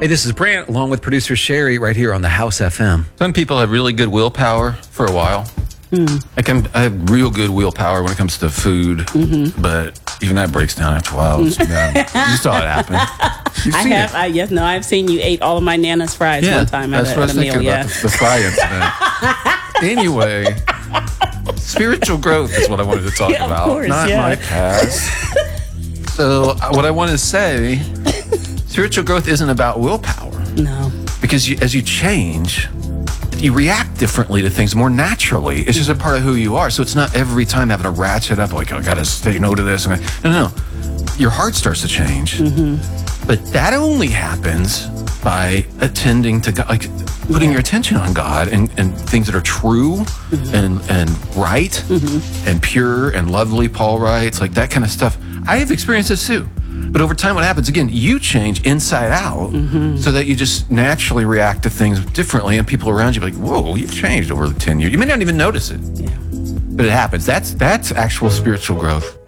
Hey, this is Brant, along with producer Sherry, right here on the House FM. Some people have really good willpower for a while. I have real good willpower when it comes to food, but even that breaks down after a while. You saw it happen. I've seen you ate all of my Nana's fries one time at a meal. About the fry incident. Anyway, spiritual growth is what I wanted to talk about, course, not my past. So what I want to say, spiritual growth isn't about willpower. No. Because as you change, you react differently to things more naturally. It's just a part of who you are. So it's not every time having to ratchet up, like, I got to say no to this. No. Your heart starts to change. But that only happens by attending to God, like putting your attention on God and things that are true and right and pure and lovely, Paul writes, like that kind of stuff. I have experienced this too. But over time, what happens, again, you change inside out so that you just naturally react to things differently, and people around you are like, whoa, you've changed over the 10 years. You may not even notice it, but it happens. That's actual spiritual growth.